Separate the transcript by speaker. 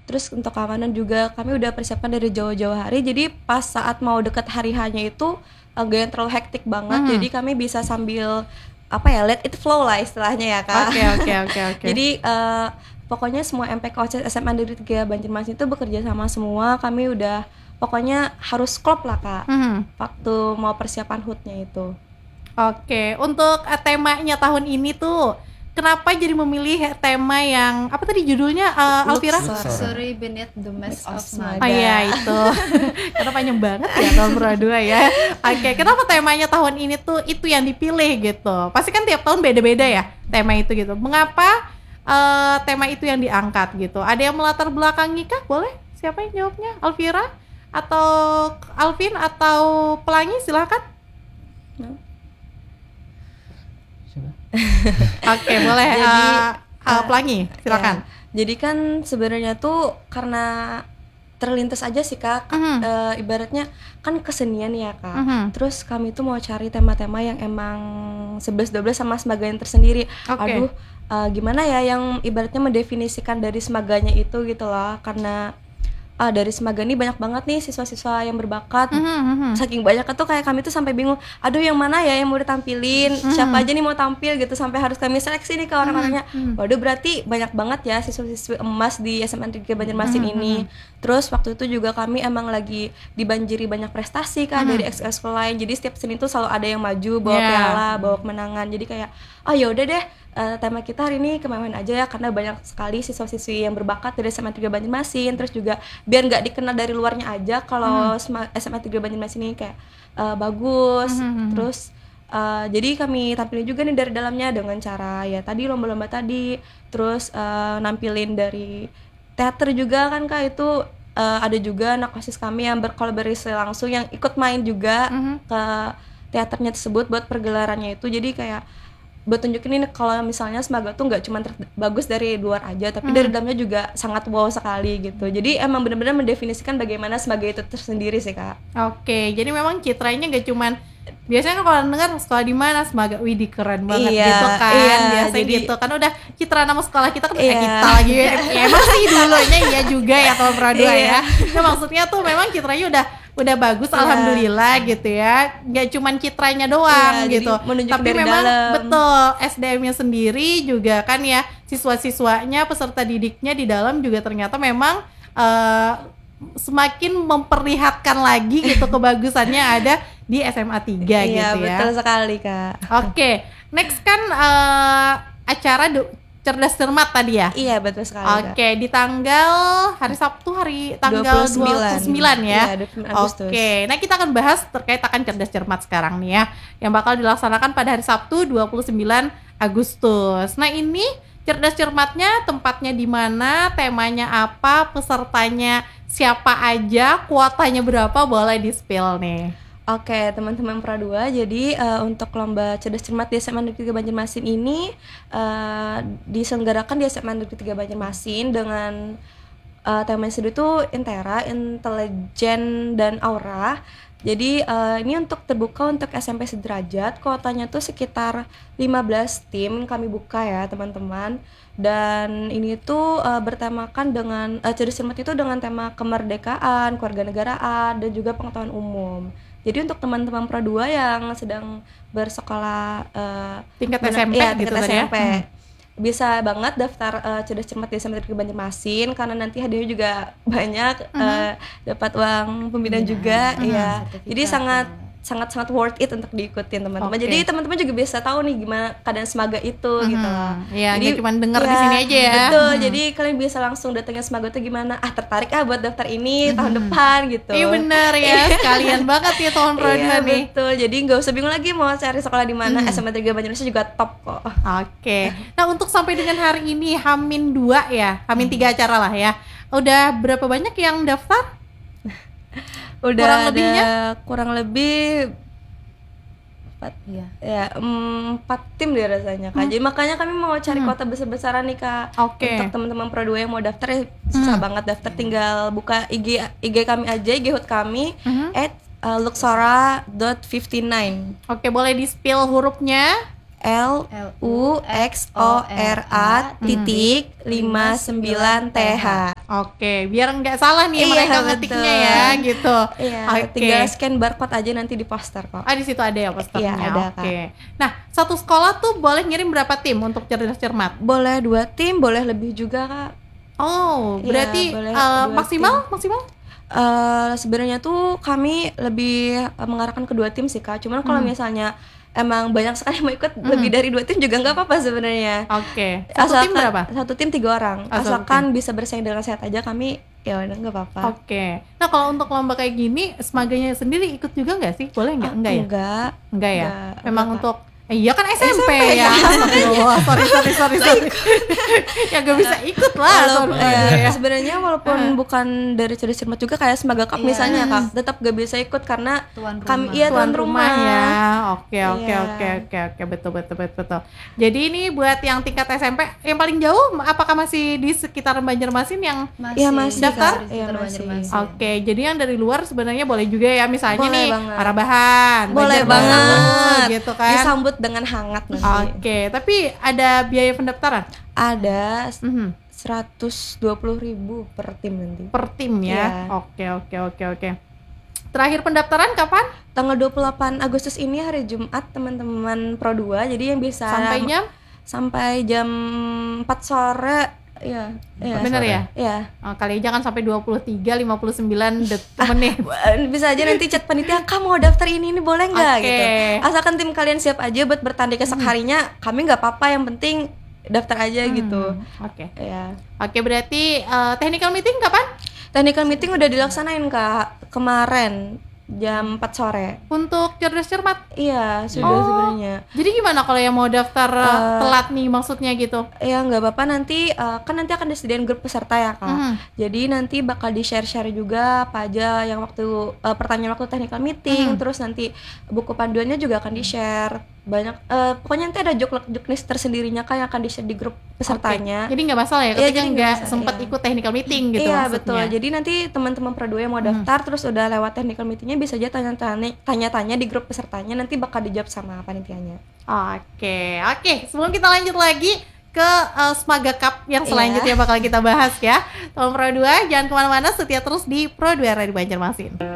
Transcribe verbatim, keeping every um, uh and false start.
Speaker 1: Terus untuk keamanan juga kami udah persiapkan dari jauh-jauh hari. Jadi pas saat mau deket hari hanya itu agak yang terlalu hektik banget. Mm-hmm. Jadi kami bisa sambil apa ya, let it flow lah istilahnya ya Kak.
Speaker 2: Oke oke oke oke.
Speaker 1: Jadi uh, pokoknya semua M P K O C S S M A Negeri tiga Banjarmasin itu bekerja sama semua. Kami udah pokoknya harus klop lah Kak. Mm-hmm. Waktu mau persiapan H U T-nya itu.
Speaker 2: Oke, untuk uh, temanya tahun ini tuh kenapa jadi memilih tema yang apa tadi judulnya uh, Alfira?
Speaker 3: Luxury Beneath the Mask of Smaga.
Speaker 2: Oh iya itu. Karena panjang banget ya tahun dua ya. Oke, kenapa temanya tahun ini tuh itu yang dipilih gitu? Pasti kan tiap tahun beda-beda ya tema itu gitu. Mengapa uh, tema itu yang diangkat gitu? Ada yang melatar belakangi kah? Boleh? Siapa yang jawabnya? Alfira atau Alvin atau Pelangi, silakan. No. Oke, boleh. Jadi uh, uh, Pelangi, silakan.
Speaker 1: Ya, jadi kan sebenarnya tuh karena terlintas aja sih Kak, uh-huh. uh, ibaratnya kan kesenian ya Kak. Uh-huh. Terus kami tuh mau cari tema-tema yang emang sebelas dua belas sama semaganya tersendiri. Okay. Aduh, uh, gimana ya yang ibaratnya mendefinisikan dari semaganya itu gitu loh. Karena ah dari Semaga ini banyak banget nih siswa-siswa yang berbakat. Mm-hmm. Saking banyak tuh kayak kami tuh sampai bingung, aduh yang mana ya yang mau ditampilin, mm-hmm. siapa aja nih mau tampil gitu, sampai harus kami seleksi nih ke orang-orangnya. Mm-hmm. Waduh berarti banyak banget ya siswa-siswi emas di S M A Negeri Banjarmasin mm-hmm. ini. Terus waktu itu juga kami emang lagi dibanjiri banyak prestasi kan, mm-hmm. dari ekskul lain. Jadi setiap seni tuh selalu ada yang maju bawa yeah. piala, bawa kemenangan. Jadi kayak ah oh, ya udah deh, uh, tema kita hari ini kemewahan aja ya, karena banyak sekali siswa-siswi yang berbakat dari S M A Negeri Banjarmasin. Terus juga biar nggak dikenal dari luarnya aja kalau hmm. S M A Negeri Banjarmasin ini kayak uh, bagus. Hmm. Terus uh, jadi kami tampilin juga nih dari dalamnya dengan cara ya tadi lomba-lomba tadi. Terus uh, nampilin dari teater juga kan Kak, itu uh, ada juga anak OSIS kami yang berkolaborasi langsung yang ikut main juga hmm. ke teaternya tersebut buat pergelarannya itu. Jadi kayak buat tunjukin ini kalau misalnya Semaga tuh nggak cuma ter- bagus dari luar aja, tapi hmm. dari dalamnya juga sangat wow sekali gitu. Jadi emang benar-benar mendefinisikan bagaimana Semaga itu tersendiri sih Kak.
Speaker 2: Oke, jadi memang citranya nggak cuman biasanya kan kalau dengar sekolah di mana Semaga, widih keren banget iya, gitu kan, iya, biasanya jadi, gitu kan udah citra nama sekolah kita kan iya. kita lagi ya, emang sih dulunya iya juga ya tahun pradua iya. ya. Nah maksudnya tuh memang citranya udah udah bagus yeah. alhamdulillah gitu ya, nggak cuman citranya doang yeah, gitu, tapi memang dalam. Betul S D M-nya sendiri juga kan ya, siswa-siswanya peserta didiknya di dalam juga ternyata memang uh, semakin memperlihatkan lagi gitu kebagusannya ada di S M A tiga
Speaker 1: iya,
Speaker 2: gitu ya.
Speaker 1: Iya betul sekali Kak.
Speaker 2: Oke, okay. Next kan uh, acara do- Cerdas Cermat tadi ya?
Speaker 1: Iya betul sekali.
Speaker 2: Oke, okay, di tanggal hari Sabtu hari tanggal dua puluh sembilan ya.
Speaker 1: Iya, dua puluh sembilan Agustus.
Speaker 2: Oke, okay. Nah kita akan bahas terkait akan Cerdas Cermat sekarang nih ya, yang bakal dilaksanakan pada hari Sabtu dua puluh sembilan Agustus. Nah ini Cerdas Cermatnya tempatnya di mana, temanya apa, pesertanya siapa aja, kuotanya berapa, boleh di-spill nih.
Speaker 1: Oke teman-teman Pradua, jadi uh, untuk lomba Cerdas Cermat di S M A Negeri tiga Banjarmasin ini uh, diselenggarakan di S M A Negeri tiga Banjarmasin dengan uh, tema sendiri itu Intera, Intelijen dan Aura. Jadi uh, ini untuk terbuka untuk S M P sederajat, kuotanya tuh sekitar lima belas tim kami buka ya teman-teman. Dan ini tuh uh, bertemakan dengan uh, Cerdas Cermat itu dengan tema kemerdekaan, kewarganegaraan dan juga pengetahuan umum. Jadi untuk teman-teman Pro dua yang sedang bersekolah uh,
Speaker 2: tingkat S M P
Speaker 1: ya,
Speaker 2: gitu
Speaker 1: tingkat S M P
Speaker 2: ya? Hmm.
Speaker 1: bisa banget daftar uh, Cerdas Cermat di S M A Negeri Banjarmasin, karena nanti hadiahnya juga banyak, uh-huh. uh, dapat uang pembinaan ya, juga uh-huh. ya. Jadi sangat sangat sangat worth it untuk diikutin teman-teman. Okay. Jadi teman-teman juga bisa tahu nih gimana keadaan Semaga itu uh-huh. gitu loh.
Speaker 2: Iya, jadi cuma denger
Speaker 1: ya,
Speaker 2: di sini aja ya.
Speaker 1: Betul.
Speaker 2: Uh-huh.
Speaker 1: Jadi kalian bisa langsung datangin Semaga itu gimana? Ah tertarik ah buat daftar ini uh-huh. tahun depan gitu.
Speaker 2: Iya benar ya. Sekalian banget ya tahun Pro dua
Speaker 1: iya,
Speaker 2: nih.
Speaker 1: Betul. Jadi nggak usah bingung lagi mau cari sekolah di mana. Uh-huh. S M A Negeri Banjarmasin juga top kok. Oke.
Speaker 2: Okay. Nah untuk sampai dengan hari ini Hamin dua ya, Hamin tiga acara lah ya. Udah berapa banyak yang daftar?
Speaker 1: Udah
Speaker 2: kurang
Speaker 1: ada,
Speaker 2: lebihnya?
Speaker 1: Kurang lebih Iya. Ya, empat tim deh rasanya Kak. Hmm. Jadi makanya kami mau cari hmm. kuota besar-besaran nih Kak.
Speaker 2: Okay.
Speaker 1: Untuk teman-teman Pro dua yang mau daftar ya susah hmm. banget daftar, tinggal buka I G I G kami aja, I G H U T kami hmm. at uh, luxora dot lima puluh sembilan.
Speaker 2: Oke, boleh di-spill hurufnya?
Speaker 1: L U X O R A titik lima sembilan T H.
Speaker 2: Oke, biar nggak salah nih
Speaker 1: Iya,
Speaker 2: mereka
Speaker 1: betul.
Speaker 2: ngetiknya ya gitu.
Speaker 1: Iya,
Speaker 2: Oke.
Speaker 1: tinggal scan barcode aja nanti di poster kok.
Speaker 2: Ah, di situ ada ya posternya.
Speaker 1: Iya, ada,
Speaker 2: Oke. Nah, satu sekolah tuh boleh ngirim berapa tim untuk cerdas cermat?
Speaker 1: Boleh dua tim, boleh lebih juga Kak.
Speaker 2: Oh,
Speaker 1: Iya,
Speaker 2: berarti
Speaker 1: boleh
Speaker 2: uh,
Speaker 1: dua
Speaker 2: maksimal maksimal?
Speaker 1: Uh, sebenarnya tuh kami lebih uh, mengarahkan kedua tim sih Kak. Cuman kalau
Speaker 2: Hmm.
Speaker 1: misalnya emang banyak sekali yang mau ikut
Speaker 2: Hmm.
Speaker 1: lebih dari dua tim juga nggak apa-apa sebenarnya.
Speaker 2: Oke. Satu tim
Speaker 1: Asalkan-
Speaker 2: berapa?
Speaker 1: Satu tim tiga orang.
Speaker 2: Oh, satu
Speaker 1: Asalkan bisa bersaing dengan sehat aja kami ya udah nggak apa-apa.
Speaker 2: Oke. Nah, kalau untuk lomba kayak gini, semaganya sendiri ikut juga nggak sih? Boleh nggak?
Speaker 1: Ah,
Speaker 2: Enggak ya?
Speaker 1: Enggak.
Speaker 2: Enggak ya?
Speaker 1: Enggak,
Speaker 2: Memang
Speaker 1: enggak,
Speaker 2: untuk eh, iya kan S M P, ya.
Speaker 1: ya.
Speaker 2: Oh, sorry sorry sorry sorry. Ya gak bisa ikut lah.
Speaker 1: Walaupun-
Speaker 2: sorry,
Speaker 1: ya,
Speaker 2: ya.
Speaker 1: sebenarnya walaupun
Speaker 2: Ah.
Speaker 1: bukan dari cerdas cermat juga kayak Semaga Cup
Speaker 3: Iya.
Speaker 1: misalnya Kak, tetap gak bisa ikut karena
Speaker 3: Tuan rumah.
Speaker 1: kami iya
Speaker 2: Tuan
Speaker 1: tuan
Speaker 2: rumah
Speaker 1: rumah.
Speaker 2: ya. Oke oke
Speaker 1: Iya.
Speaker 2: oke oke oke betul betul betul betul. Jadi ini buat yang tingkat S M P yang paling jauh apakah masih di sekitar Banjarmasin yang
Speaker 3: Masih.
Speaker 1: Iya, masih,
Speaker 2: Kak.
Speaker 3: Di sekitar
Speaker 1: Iya, masih.
Speaker 3: Banjarmasin.
Speaker 2: Oke, jadi yang dari luar sebenarnya boleh juga ya, misalnya
Speaker 1: Boleh
Speaker 2: nih
Speaker 1: banget.
Speaker 2: Parabahan,
Speaker 1: Boleh
Speaker 2: Banjarmasin,
Speaker 1: banget
Speaker 2: gitu kan.
Speaker 1: disambut dengan hangat nanti.
Speaker 2: Oke, tapi ada biaya pendaftaran
Speaker 1: Ada
Speaker 2: Mhm.
Speaker 1: seratus dua puluh ribu per tim nanti.
Speaker 2: per tim ya.
Speaker 1: Iya.
Speaker 2: Oke oke oke oke. Terakhir pendaftaran kapan?
Speaker 1: Tanggal dua puluh delapan Agustus ini hari Jumat teman-teman Pro dua. Jadi yang bisa
Speaker 2: Sampai jam?
Speaker 1: sampai jam empat sore. Iya, iya.
Speaker 2: Bener ya?
Speaker 1: Iya.
Speaker 2: Oh, kali aja kan sampai dua puluh tiga lima puluh sembilan det- menit.
Speaker 1: Bisa aja nanti chat panitia, "Kamu mau daftar ini ini boleh nggak?"
Speaker 2: Oke.
Speaker 1: gitu. Asalkan tim kalian siap aja buat bertanding esok harinya, kami nggak apa-apa, yang penting daftar aja gitu.
Speaker 2: Hmm, Oke.
Speaker 1: Ya.
Speaker 2: Oke, berarti eh, technical meeting kapan?
Speaker 1: Technical meeting udah dilaksanain Kak kemarin jam empat sore.
Speaker 2: Untuk cerdas cermat.
Speaker 1: Iya, sudah
Speaker 2: Oh.
Speaker 1: sebenarnya.
Speaker 2: Jadi gimana kalau yang mau daftar eh,
Speaker 1: Eh,
Speaker 2: telat nih maksudnya gitu?
Speaker 1: Ya nggak apa-apa, nanti eh, kan nanti akan disediain grup peserta ya Kak.
Speaker 2: Mhm.
Speaker 1: Jadi nanti bakal di-share-share juga apa aja yang waktu eh, pertanyaan waktu technical meeting,
Speaker 2: Mhm.
Speaker 1: terus nanti buku panduannya juga akan di-share. Banyak eh, pokoknya nanti ada juknis tersendirinya Kak yang akan di-share di grup pesertanya.
Speaker 2: Oke. Jadi nggak masalah ya
Speaker 1: Iya,
Speaker 2: ketika
Speaker 1: jadi nggak
Speaker 2: nggak
Speaker 1: masalah,
Speaker 2: sempat
Speaker 1: iya.
Speaker 2: ikut technical meeting gitu
Speaker 1: Iya
Speaker 2: maksudnya.
Speaker 1: betul. Jadi nanti teman-teman Pro dua yang mau daftar terus udah lewat technical meetingnya bisa aja tanya-tanya tanya-tanya di grup pesertanya, nanti bakal dijawab sama panitianya.
Speaker 2: Oke, oke. Sebelum kita lanjut lagi ke uh, Semaga Cup yang
Speaker 1: Iya.
Speaker 2: selanjutnya bakal kita bahas ya. Teman Pro dua, jangan kemana-mana, setia terus di Pro dua Radio Banjarmasin.